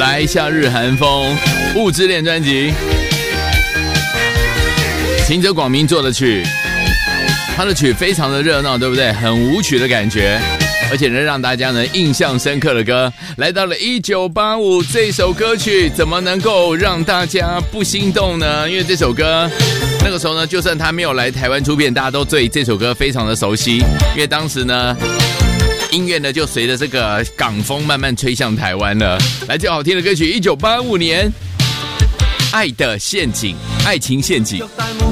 来夏日寒风，物之恋专辑，秦泽广明做的曲，他的曲非常的热闹，对不对？很舞曲的感觉，而且能让大家呢印象深刻的歌，来到了1985，这首歌曲怎么能够让大家不心动呢？因为这首歌那个时候呢，就算他没有来台湾出片，大家都对这首歌非常的熟悉，因为当时呢音乐呢就随着这个港风慢慢吹向台湾了。来最好听的歌曲，1985年《爱的陷阱》，爱情陷阱。